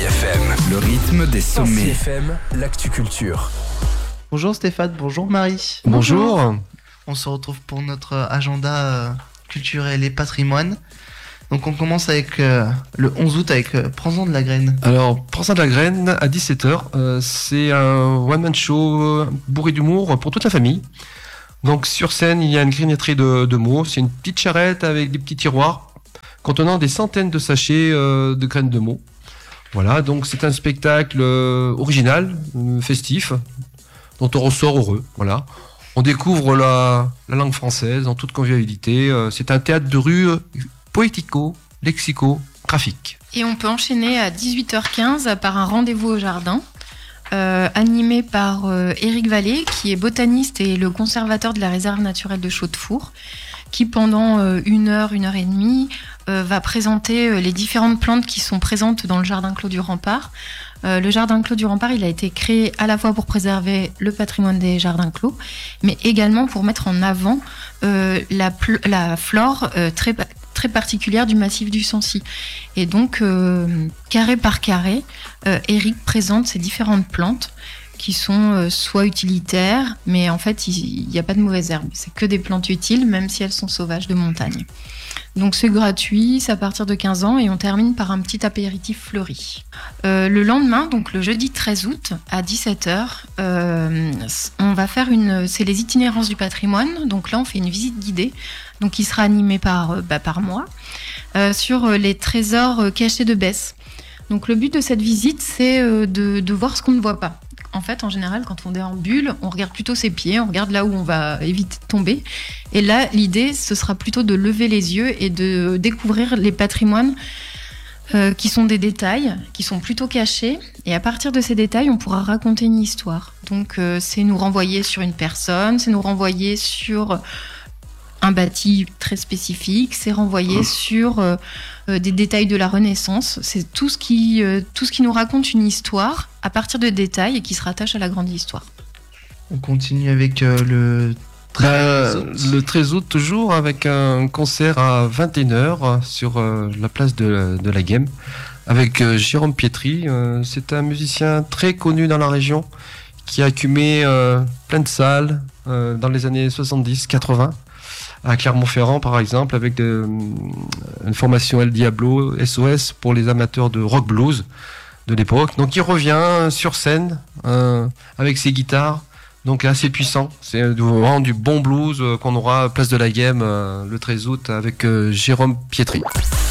FM, le rythme des sommets. FM, l'actu culture. Bonjour Stéphane, bonjour Marie. Bonjour. On se retrouve pour notre agenda culturel et patrimoine. Donc on commence avec le 11 août avec Prends-en de la graine. Alors, Prends-en de la graine à 17h, c'est un one-man show bourré d'humour pour toute la famille. Donc sur scène, il y a une grignoterie de mots, c'est une petite charrette avec des petits tiroirs contenant des centaines de sachets de graines de mots. Voilà, donc c'est un spectacle original, festif, dont on ressort heureux. Voilà. On découvre la langue française en toute convivialité. C'est un théâtre de rue poético-lexico-graphique. Et on peut enchaîner à 18h15 par un rendez-vous au jardin, animé par Éric Vallée, qui est botaniste et le conservateur de la réserve naturelle de Chaudefour, qui pendant 1 heure, 1 heure et demie, va présenter les différentes plantes qui sont présentes dans le jardin clos du Rempart. Le jardin clos du Rempart, il a été créé à la fois pour préserver le patrimoine des jardins clos, mais également pour mettre en avant la flore très particulière du massif du Sancy. Et donc, carré par carré, Éric présente ces différentes plantes qui sont soit utilitaires, mais en fait, il n'y a pas de mauvaises herbes. C'est que des plantes utiles, même si elles sont sauvages de montagne. Donc c'est gratuit, c'est à partir de 15 ans et on termine par un petit apéritif fleuri. Le lendemain, donc le jeudi 13 août à 17h, on va faire c'est les itinérances du patrimoine. Donc là, on fait une visite guidée, donc qui sera animée par moi, sur les trésors cachés de Besse. Donc le but de cette visite, c'est de voir ce qu'on ne voit pas. En fait, en général, quand on déambule, on regarde plutôt ses pieds, on regarde là où on va éviter de tomber. Et là, l'idée, ce sera plutôt de lever les yeux et de découvrir les patrimoines qui sont des détails, qui sont plutôt cachés. Et à partir de ces détails, on pourra raconter une histoire. Donc, c'est nous renvoyer sur une personne, c'est nous renvoyer sur un bâti très spécifique, c'est renvoyer sur des détails de la Renaissance. C'est tout ce qui nous raconte une histoire à partir de détails et qui se rattache à la grande histoire. On continue avec le 13 août. Le 13 août, toujours, avec un concert à 21h sur la place de la Game, avec Jérôme Pietri. C'est un musicien très connu dans la région, qui a accumulé plein de salles dans les années 70-80. À Clermont-Ferrand, par exemple, avec une formation El Diablo, SOS, pour les amateurs de rock blues de l'époque. Donc il revient sur scène avec ses guitares, donc assez puissant. C'est vraiment du bon blues qu'on aura à Place de la Game le 13 août avec Jérôme Pietri.